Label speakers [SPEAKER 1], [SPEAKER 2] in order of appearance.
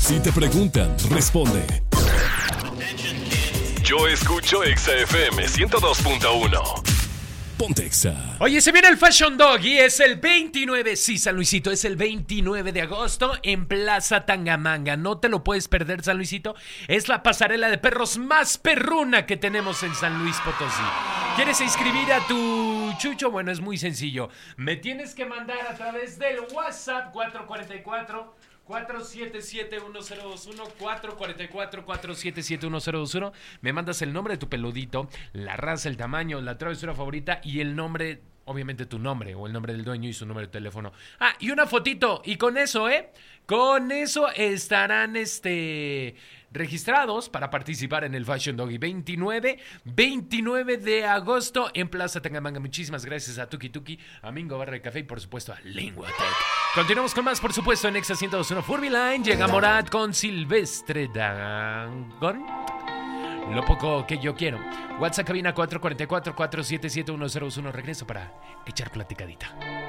[SPEAKER 1] Si te preguntan, responde. Yo escucho Exa FM 102.1. Ponte Exa.
[SPEAKER 2] Oye, se viene el Fashion Dog y es el 29, sí, San Luisito, es el 29 de agosto en Plaza Tangamanga. No te lo puedes perder, San Luisito. Es la pasarela de perros más perruna que tenemos en San Luis Potosí. ¿Quieres inscribir a tu chucho? Bueno, es muy sencillo. Me tienes que mandar a través del WhatsApp 444-477-1021, 444-477-1021. Me mandas el nombre de tu peludito, la raza, el tamaño, la travesura favorita y el nombre, obviamente tu nombre o el nombre del dueño y su número de teléfono. Ah, y una fotito. Y con eso, con eso estarán registrados para participar en el Fashion Doggy 29 de agosto en Plaza Tangamanga. Muchísimas gracias a Tuki Tuki, a Mingo Barra de Café y por supuesto a Lengua Tech. Continuamos con más, por supuesto, en Exa 102.1 Furby Line. Llega Morat con Silvestre Dangond. Lo poco que yo quiero. WhatsApp cabina 444-477-1021. Regreso para echar platicadita.